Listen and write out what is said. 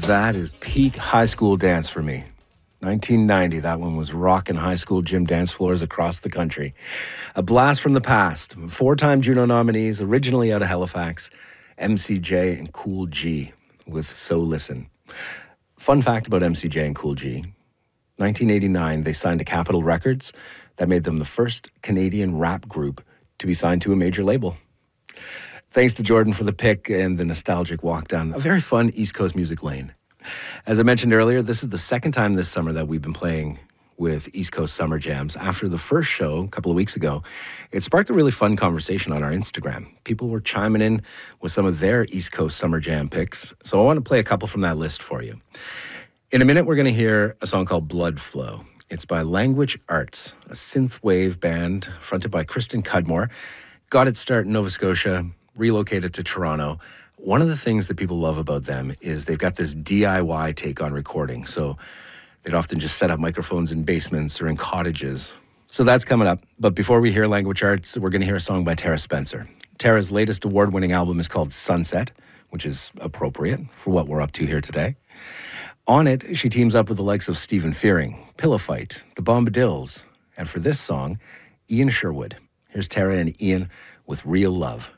That is peak high school dance for me. 1990, that one was rocking high school gym dance floors across the country. A blast from the past. Four-time Juno nominees, originally out of Halifax, MCJ and Cool G with So Listen. Fun fact about MCJ and Cool G. 1989, they signed to Capitol Records. That made them the first Canadian rap group to be signed to a major label. Thanks to Jordan for the pick and the nostalgic walk down a very fun East Coast music lane. As I mentioned earlier, this is the second time this summer that we've been playing with East Coast Summer Jams. After the first show a couple of weeks ago, it sparked a really fun conversation on our Instagram. People were chiming in with some of their East Coast Summer Jam picks, so I want to play a couple from that list for you. In a minute, we're going to hear a song called Blood Flow. It's by Language Arts, a synthwave band fronted by Kristen Cudmore. Got its start in Nova Scotia, relocated to Toronto. One of the things that people love about them is they've got this DIY take on recording. So they'd often just set up microphones in basements or in cottages. So that's coming up. But before we hear Language Arts, we're going to hear a song by Tara Spencer. Tara's latest award-winning album is called Sunset, which is appropriate for what we're up to here today. On it, she teams up with the likes of Stephen Fearing, Pillow Fight, the Bombadils, and for this song, Ian Sherwood. Here's Tara and Ian with Real Love.